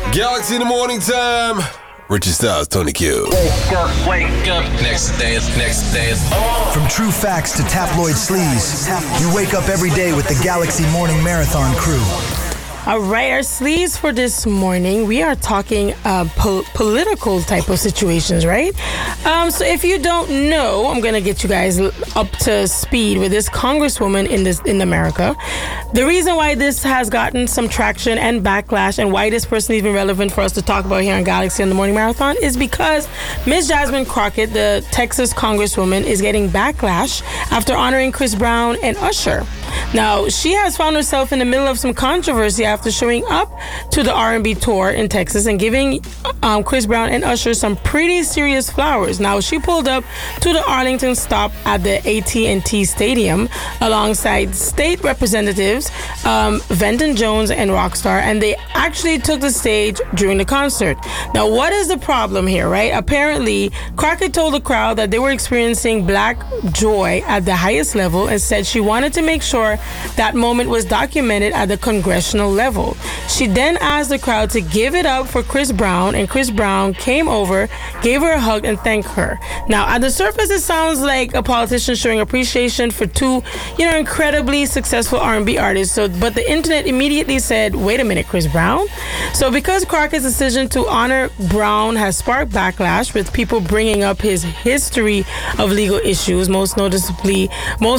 Galaxy in the morning time. Richie Styles, Tony Q. Wake up. Next dance. From true facts to tabloid sleaze, you wake up every day with the Galaxy Morning Marathon crew. All right, our sleeves for this morning, we are talking political type of situations, right? So if you don't know, I'm going to get you guys up to speed with this congresswoman in America. The reason why this has gotten some traction and backlash and why this person is even relevant for us to talk about here on Galaxy on the Morning Marathon is because Ms. Jasmine Crockett, the Texas congresswoman, is getting backlash after honoring Chris Brown and Usher. Now, she has found herself in the middle of some controversy after showing up to the R&B tour in Texas and giving Chris Brown and Usher some pretty serious flowers. Now, she pulled up to the Arlington stop at the AT&T Stadium alongside state representatives Venton Jones and Rockstar, and they actually took the stage during the concert. Now, what is the problem here, right? Apparently, Crockett told the crowd that they were experiencing black joy at the highest level and said she wanted to make sure that moment was documented at the congressional level. She then asked the crowd to give it up for Chris Brown, and Chris Brown came over, gave her a hug, and thanked her. Now, at the surface, it sounds like a politician showing appreciation for two, incredibly successful R&B artists. But the internet immediately said, wait a minute, Chris Brown? So because Crockett's decision to honor Brown has sparked backlash, with people bringing up his history of legal issues, most notably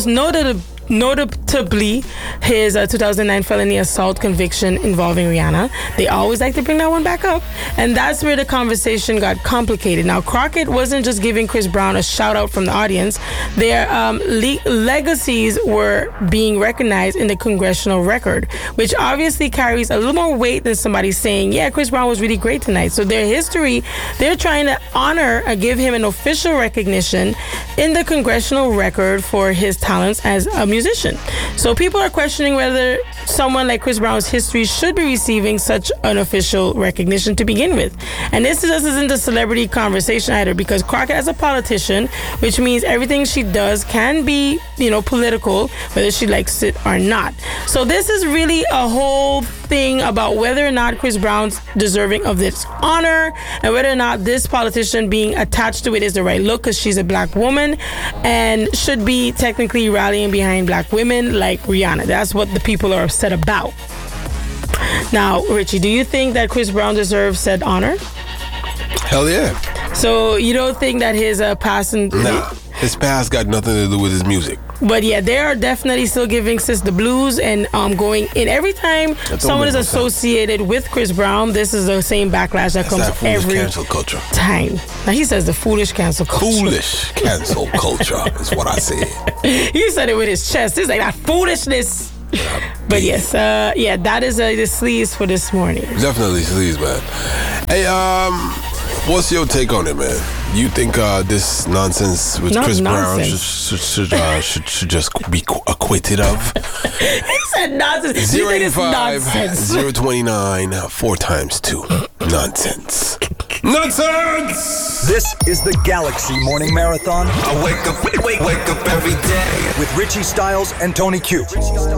his 2009 felony assault conviction involving Rihanna. They always like to bring that one back up. And that's where the conversation got complicated. Now, Crockett wasn't just giving Chris Brown a shout out from the audience. Their legacies were being recognized in the congressional record, which obviously carries a little more weight than somebody saying, yeah, Chris Brown was really great tonight. So their history, they're trying to honor and give him an official recognition in the congressional record for his talents as a musician. So people are questioning whether someone like Chris Brown's history should be receiving such an official recognition to begin with. And this just isn't the celebrity conversation either, because Crockett is a politician, which means everything she does can be, political, whether she likes it or not. So this is really a whole thing about whether or not Chris Brown's deserving of this honor and whether or not this politician being attached to it is the right look, because she's a black woman and should be technically rallying behind black women like Rihanna. That's what the people are upset about. Now, Richie, do you think that Chris Brown deserves said honor? Hell yeah. So you don't think that his past and... Nah, his past got nothing to do with his music. But yeah, they are definitely still giving Sis the blues and going in. Every time someone is associated with Chris Brown, this is the same backlash that comes every cancel culture time. Now he says the foolish cancel culture. Foolish cancel culture is what I said. He said it with his chest. It's like that foolishness. But yes, that is the sleaze for this morning. Definitely sleaze, man. Hey, what's your take on it, man? You think this nonsense with Chris Brown should just be acquitted of? He said nonsense. 085 029 4 times 2. Nonsense. Nonsense! This is the Galaxy Morning Marathon. I wake up every day with Richie Styles and Tony Q.